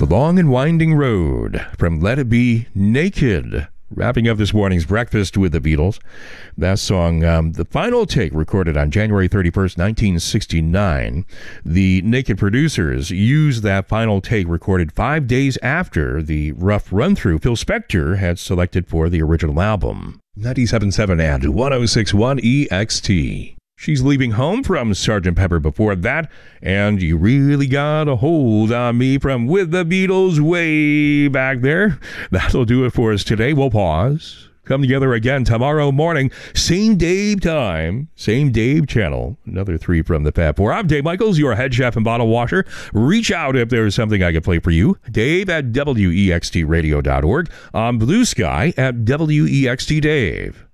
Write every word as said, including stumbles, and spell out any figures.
The Long and Winding Road from Let It Be Naked. Wrapping up this morning's breakfast with the Beatles. That song, um, the final take, recorded on January thirty-first, nineteen sixty-nine. The Naked producers used that final take recorded five days after the rough run-through Phil Spector had selected for the original album. ninety-seven point seven and one oh six point one E X T. She's Leaving Home from Sergeant Pepper before that, and You Really Got a Hold on Me from With the Beatles way back there. That'll do it for us today. We'll pause. Come together again tomorrow morning. Same Dave time, same Dave channel. Another three from the Fab Four. I'm Dave Michaels, your head chef and bottle washer. Reach out if there's something I can play for you. Dave at W E X T radio dot org. On Blue Sky at W E X T Dave.